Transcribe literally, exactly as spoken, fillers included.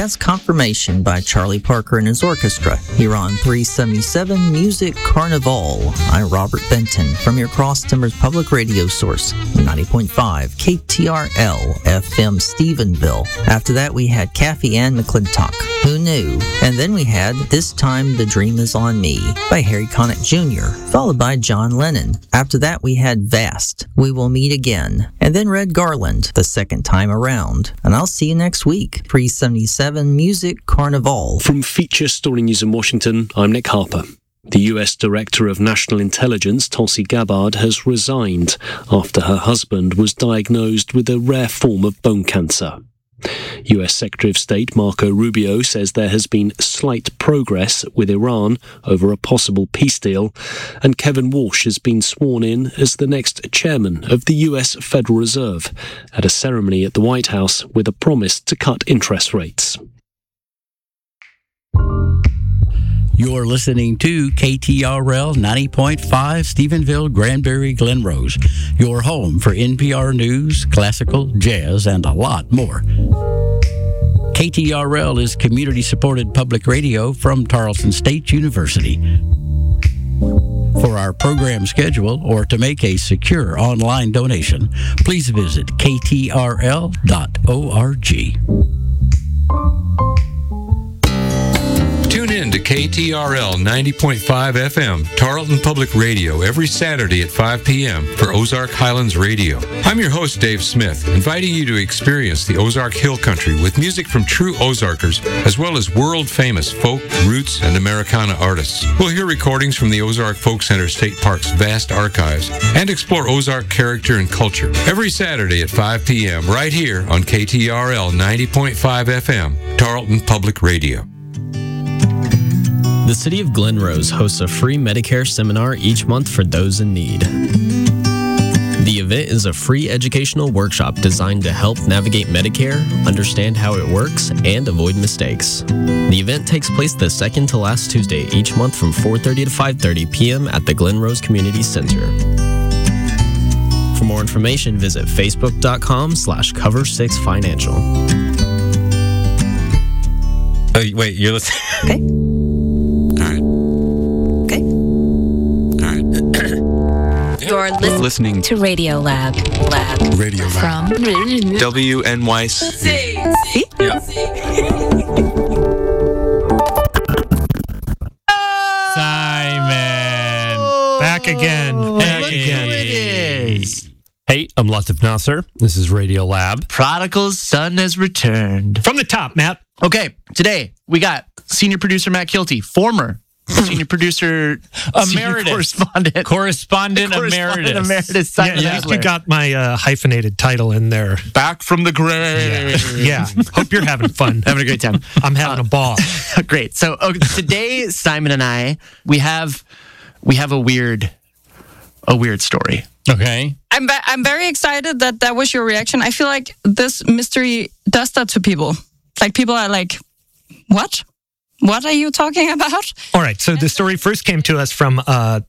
that's Confirmation by Charlie Parker and his orchestra here on three seventy-seven Music Carnival. I'm Robert Benton from your Cross Timbers Public Radio source, ninety point five K T R L F M Stephenville. After that, we had Kathy Ann McClintock, Who Knew? And then we had This Time the Dream Is on Me by Harry Connick Junior, followed by John Lennon. After that, we had Vast, We Will Meet Again, and then Red Garland, The Second Time Around. And I'll see you next week. three seventy-seven Music Carnival. From Feature Story News in Washington, I'm Nick Harper. The U S Director of National Intelligence, Tulsi Gabbard, has resigned after her husband was diagnosed with a rare form of bone cancer. U S Secretary of State Marco Rubio says there has been slight progress with Iran over a possible peace deal, and Kevin Walsh has been sworn in as the next chairman of the U S Federal Reserve at a ceremony at the White House with a promise to cut interest rates. You're listening to K T R L ninety point five Stephenville, Granbury, Glen Rose, your home for N P R News, classical, jazz, and a lot more. K T R L is community-supported public radio from Tarleton State University. For our program schedule or to make a secure online donation, please visit k t r l dot org. Tune in to K T R L ninety point five F M, Tarleton Public Radio, every Saturday at five p.m. for Ozark Highlands Radio. I'm your host, Dave Smith, inviting you to experience the Ozark Hill Country with music from true Ozarkers, as well as world-famous folk, roots, and Americana artists. We'll hear recordings from the Ozark Folk Center State Park's vast archives and explore Ozark character and culture every Saturday at five p.m. right here on K T R L ninety point five F M, Tarleton Public Radio. The City of Glen Rose hosts a free Medicare seminar each month for those in need. The event is a free educational workshop designed to help navigate Medicare, understand how it works, and avoid mistakes. The event takes place the second to last Tuesday each month from four thirty to five thirty p.m. at the Glen Rose Community Center. For more information, visit facebook.com slash cover six financial. Oh, wait, you're listening? Okay. You're li- listening to Radio Lab. Lab. Radio Lab. From W N Y C. Yeah. Simon. Back again. Back again. It is. Hey, I'm Latif Nasser. This is Radio Lab. Prodigal's son has returned. From the top, Matt. Okay, today we got senior producer Matt Kilty, former senior producer, Emeritus. correspondent, Correspondent, correspondent emeritus. emeritus. Simon Yeah, at least Eisler. you got my uh, hyphenated title in there. Back from the grave. Yeah. yeah. Hope you're having fun. Having a great time. I'm having Uh, a ball. Great. So okay, today, Simon and I, we have we have a weird a weird story. Okay. I'm ve- I'm very excited that that was your reaction. I feel like this mystery does that to people. Like people are like, what? What are you talking about? All right. So the story first came to us from uh,